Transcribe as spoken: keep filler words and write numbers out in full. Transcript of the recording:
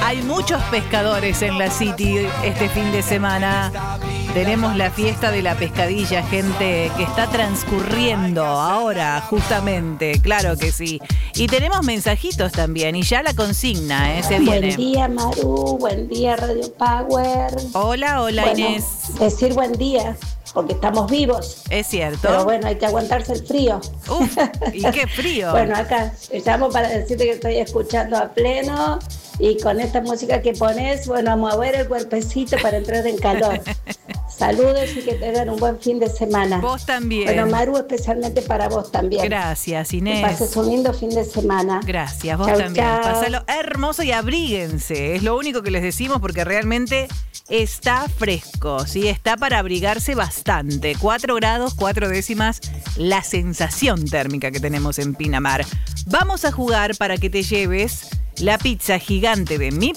Hay muchos pescadores en la City este fin de semana. Tenemos la fiesta de la pescadilla, gente, que está transcurriendo ahora, justamente. Claro que sí. Y tenemos mensajitos también. Y ya la consigna, ¿eh? Se viene. Buen día, Maru. Buen día, Radio Power. Hola, hola, bueno, Inés. Decir buen día, porque estamos vivos. Es cierto. Pero bueno, hay que aguantarse el frío. Uf, y qué frío. Bueno, acá te llamo para decirte que estoy escuchando a pleno. Y con esta música que pones, bueno, a mover el cuerpecito para entrar en calor. Saludos y que tengan un buen fin de semana. Vos también. Bueno, Maru, especialmente para vos también. Gracias, Inés. Que pases un lindo fin de semana. Gracias, vos chau, también. chau. Pásalo hermoso y abríguense. Es lo único que les decimos porque realmente está fresco, ¿sí? Está para abrigarse bastante. Cuatro grados, cuatro décimas, la sensación térmica que tenemos en Pinamar. Vamos a jugar para que te lleves la pizza gigante de Mi